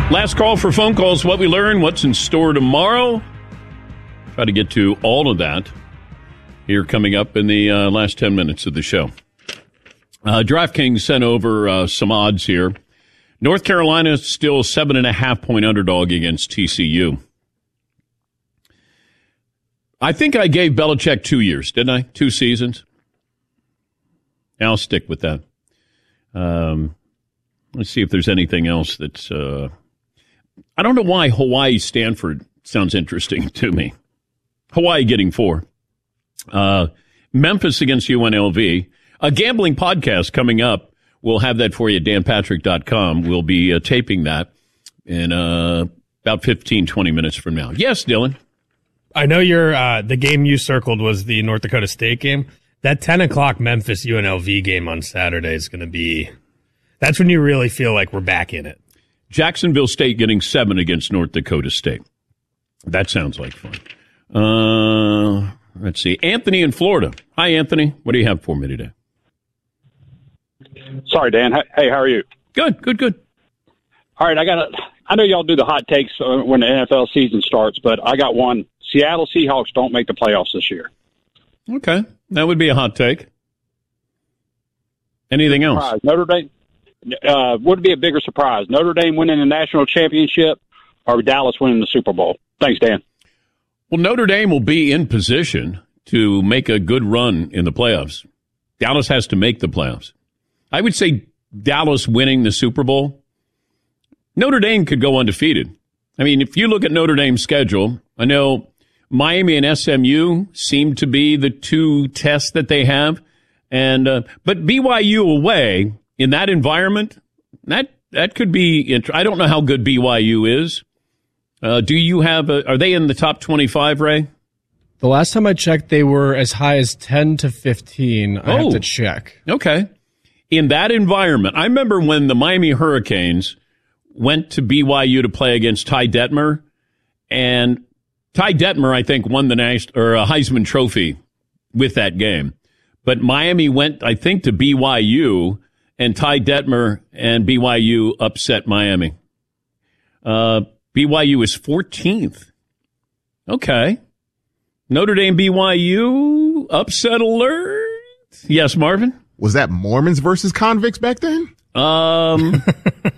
Last call for phone calls. What we learn, what's in store tomorrow. Try to get to all of that here coming up in the last 10 minutes of the show. DraftKings sent over some odds here. North Carolina is still 7.5-point underdog against TCU. I think I gave Belichick 2 years, didn't I? 2 seasons. I'll stick with that. Let's see if there's anything else that's... I don't know why Hawaii-Stanford sounds interesting to me. Hawaii getting 4. Memphis against UNLV. A gambling podcast coming up. We'll have that for you at danpatrick.com. We'll be taping that in about 15, 20 minutes from now. Yes, Dylan? I know the game you circled was the North Dakota State game. That 10 o'clock Memphis UNLV game on Saturday is going to be... That's when you really feel like we're back in it. Jacksonville State getting 7 against North Dakota State. That sounds like fun. Let's see. Anthony in Florida. Hi, Anthony. What do you have for me today? Sorry, Dan. Hey, how are you? Good. All right, I know y'all do the hot takes when the NFL season starts, but I got one. Seattle Seahawks don't make the playoffs this year. Okay. That would be a hot take. Anything else? Notre Dame would be a bigger surprise. Notre Dame winning the national championship or Dallas winning the Super Bowl? Thanks, Dan. Well, Notre Dame will be in position to make a good run in the playoffs. Dallas has to make the playoffs. I would say Dallas winning the Super Bowl. Notre Dame could go undefeated. I mean, if you look at Notre Dame's schedule, I know Miami and SMU seem to be the 2 tests that they have. But BYU away in that environment, that could be I don't know how good BYU is. Do you have are they in the top 25, Ray? The last time I checked, they were as high as 10 to 15. I have to check. Okay. In that environment, I remember when the Miami Hurricanes went to BYU to play against Ty Detmer, and Ty Detmer, I think, won the Heisman Trophy with that game. But Miami went, I think, to BYU, and Ty Detmer and BYU upset Miami. BYU is 14th. Okay. Notre Dame BYU, upset alert. Yes, Marvin? Was that Mormons versus convicts back then?